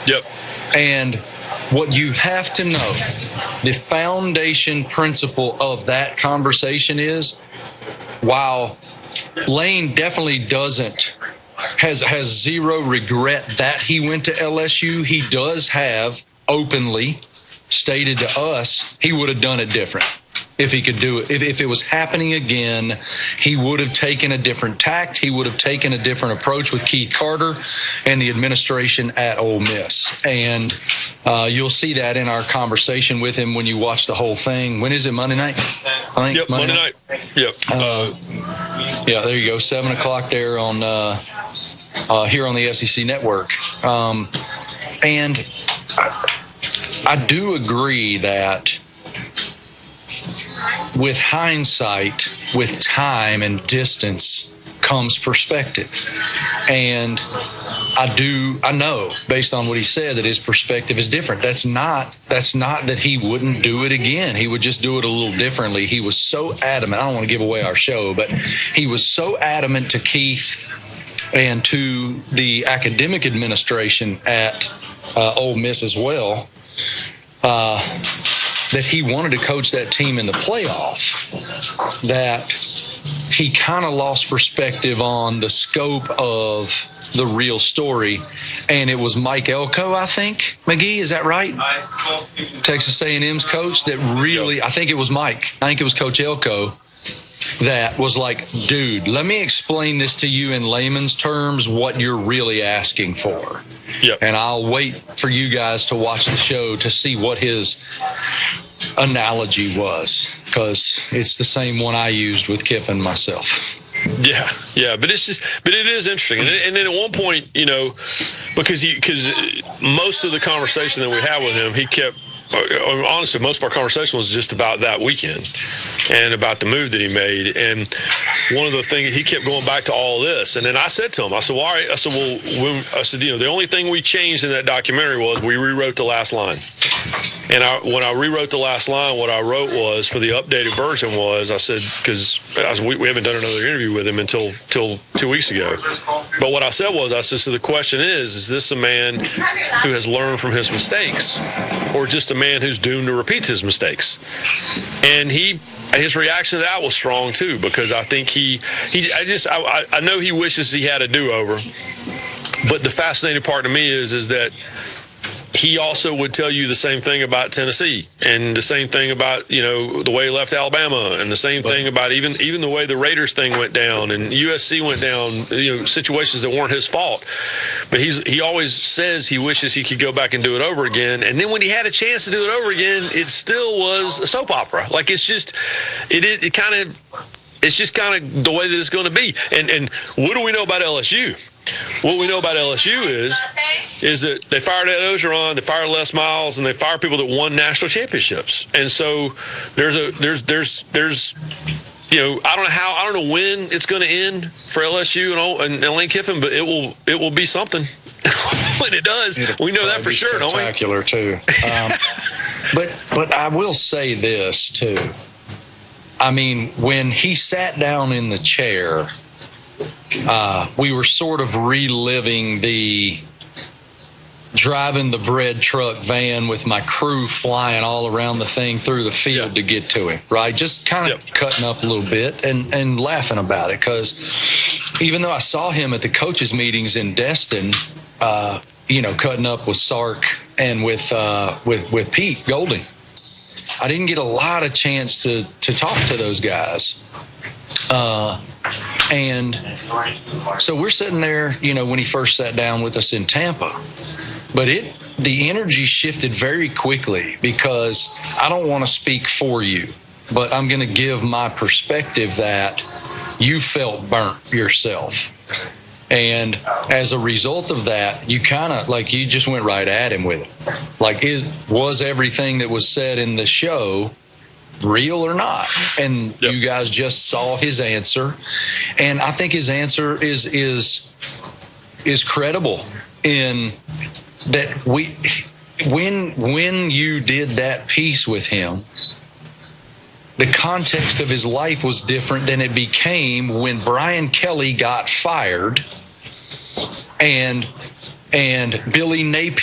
Yep. And what you have to know, the foundation principle of that conversation is, while Lane definitely has zero regret that he went to LSU, he does have openly stated to us he would have done it different if he could do it. If it was happening again, he would have taken a different tact. He would have taken a different approach with Keith Carter and the administration at Ole Miss. And you'll see that in our conversation with him when you watch the whole thing. When is it, Monday night? Yep, Monday night. Yep. Yeah, there you go, 7 o'clock there on here on the SEC Network. And I do agree that with hindsight, with time and distance comes perspective. And I know based on what he said that his perspective is different. That's not that he wouldn't do it again. He would just do it a little differently. He was so adamant. I don't want to give away our show, but he was so adamant to Keith and to the academic administration at Ole Miss as well, that he wanted to coach that team in the playoff, that he kind of lost perspective on the scope of the real story. And it was Mike Elko, I think. McGee, is that right? Texas A&M's coach that really, I think it was Mike. I think it was Coach Elko that was like, dude, let me explain this to you in layman's terms, what you're really asking for. Yep. And I'll wait for you guys to watch the show to see what his analogy was, because it's the same one I used with Kiffin myself. Yeah, but it is interesting, and then at one point, because most of the conversation that we had with him, he kept. Honestly, most of our conversation was just about that weekend and about the move that he made. And one of the things, he kept going back to all this. And then I said to him, I said, well, all right. I said, the only thing we changed in that documentary was we rewrote the last line. And when I rewrote the last line, what I wrote was, for the updated version was, I said, because we haven't done another interview with him until 2 weeks ago. But what I said was, so the question is this a man who has learned from his mistakes, or just a man who's doomed to repeat his mistakes? And his reaction to that was strong too, because I think I know he wishes he had a do-over. But the fascinating part to me is that he also would tell you the same thing about Tennessee, and the same thing about, the way he left Alabama, and the same thing about even the way the Raiders thing went down and USC went down, situations that weren't his fault. But he always says he wishes he could go back and do it over again. And then when he had a chance to do it over again, it still was a soap opera. Like, it's just kind of the way that it's going to be. And what do we know about LSU? What we know about LSU is that they fired Ed Ogeron, they fired Les Miles, and they fired people that won national championships. And so there's I don't know when it's going to end for LSU and Lane Kiffin, but it will be something when it does. We know that for sure, don't we? Spectacular too. But I will say this too. I mean, when he sat down in the chair, we were sort of reliving the driving the bread truck van with my crew flying all around the thing through the field to get to him, right? Just kind of cutting up a little bit and laughing about it, because even though I saw him at the coaches' meetings in Destin, cutting up with Sark and with Pete Golding, I didn't get a lot of chance to talk to those guys. And so we're sitting there, when he first sat down with us in Tampa, but the energy shifted very quickly, because I don't want to speak for you, but I'm going to give my perspective that you felt burnt yourself. And as a result of that, you kind of you just went right at him with it. Like, was everything that was said in the show real or not? And you guys just saw his answer, and I think his answer is credible in that when you did that piece with him, the context of his life was different than it became when Brian Kelly got fired and Billy Napier